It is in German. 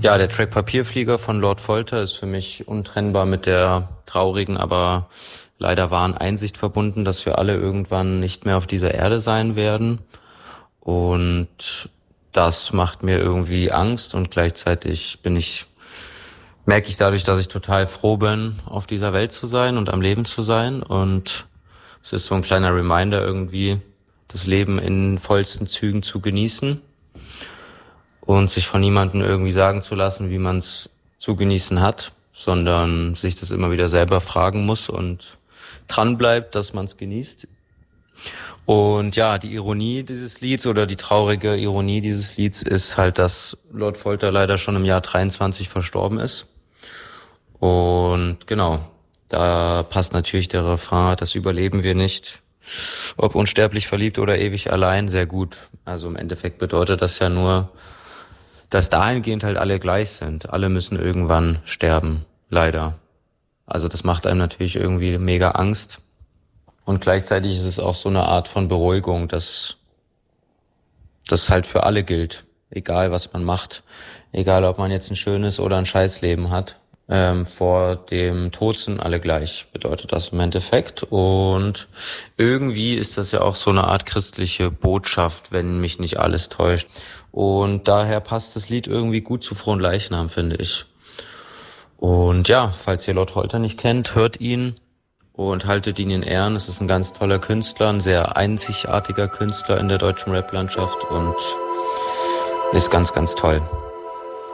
Ja, der Track Papierflieger von Lord Folter ist für mich untrennbar mit der traurigen, aber leider wahren Einsicht verbunden, dass wir alle irgendwann nicht mehr auf dieser Erde sein werden. Und das macht mir irgendwie Angst und gleichzeitig merke ich dadurch, dass ich total froh bin, auf dieser Welt zu sein und am Leben zu sein. Und es ist so ein kleiner Reminder irgendwie, das Leben in vollsten Zügen zu genießen und sich von niemandem irgendwie sagen zu lassen, wie man es zu genießen hat, sondern sich das immer wieder selber fragen muss und dran bleibt, dass man es genießt. Und ja, die Ironie dieses Lieds oder die traurige Ironie dieses Lieds ist halt, dass Lord Folter leider schon im Jahr 23 verstorben ist. Und genau, da passt natürlich der Refrain, das überleben wir nicht, ob unsterblich verliebt oder ewig allein, sehr gut. Also im Endeffekt bedeutet das ja nur, dass dahingehend halt alle gleich sind. Alle müssen irgendwann sterben, leider. Also das macht einem natürlich irgendwie mega Angst. Und gleichzeitig ist es auch so eine Art von Beruhigung, dass das halt für alle gilt. Egal, was man macht. Egal, ob man jetzt ein schönes oder ein Scheißleben hat. Vor dem Tod sind alle gleich, bedeutet das im Endeffekt. Und irgendwie ist das ja auch so eine Art christliche Botschaft, wenn mich nicht alles täuscht. Und daher passt das Lied irgendwie gut zu Frohen Leichnam, finde ich. Und ja, falls ihr Lord Folter nicht kennt, hört ihn und haltet ihn in Ehren. Es ist ein ganz toller Künstler, ein sehr einzigartiger Künstler in der deutschen Rap-Landschaft und ist ganz, ganz toll.